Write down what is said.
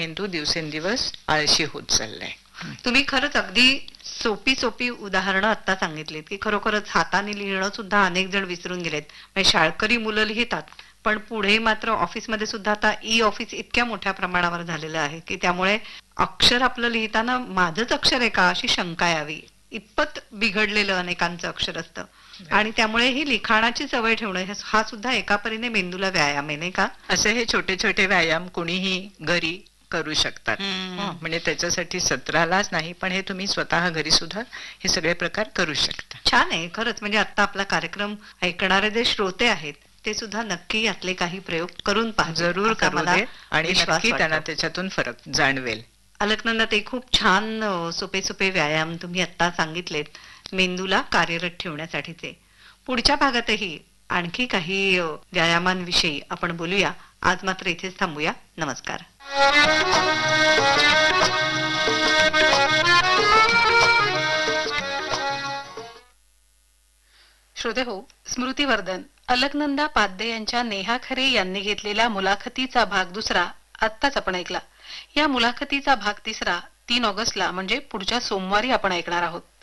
मेंदू दिवसेंदिवस आळशी होत चाललाय. तुम्ही खरंच अगदी सोपी उदाहरणं आता सांगितलीत की खरोखरच हाताने लिहिणं सुद्धा अनेक जण विसरून गेलेत. म्हणजे शाळकरी मुलं लिहितात, पण पुढे मात्र ऑफिसमध्ये सुद्धा आता ई ऑफिस इतक्या मोठ्या प्रमाणावर झालेलं आहे की त्यामुळे अक्षर आपलं लिहिताना माझंच अक्षर आहे का अशी शंका यावी इतपत बिघडलेलं अनेकांचं अक्षर असतं. आणि त्यामुळे ही लिखाणाची सवय ठेवणं हा सुद्धा एका परीने मेंदूला व्यायाम आहे, नाही का? असे हे छोटे छोटे व्यायाम कोणीही घरी करू शकतात. म्हणजे त्याच्यासाठी सत्रालाच नाही, पण हे तुम्ही स्वतः घरी सुद्धा हे सगळे प्रकार करू शकता. छान आहे खरंच. म्हणजे आता आपला कार्यक्रम ऐकणारे जे श्रोते आहेत ते सुद्धा नक्की यातले काही प्रयोग करून पाहतील. जरूर करू दे आणि नक्की त्यांना वाटतो. त्याच्यातून फरक जाणवेल. अलकनंदा, ते खूप छान सोपे व्यायाम तुम्ही आता सांगितलेत मेंदूला कार्यरत ठेवण्यासाठीचे. पुढच्या भागातही आणखी काही व्यायामांविषयी आपण बोलूया. आज मात्र इथेच थांबूया. नमस्कार. श्रोते हो, स्मृतिवर्धन अलकनंदा पाध्ये यांच्या नेहा खरे यांनी घेतलेल्या मुलाखतीचा भाग दुसरा आत्ताच आपण ऐकला. या मुलाखतीचा भाग तिसरा 3 ऑगस्टला म्हणजे पुढच्या सोमवारी आपण ऐकणार आहोत.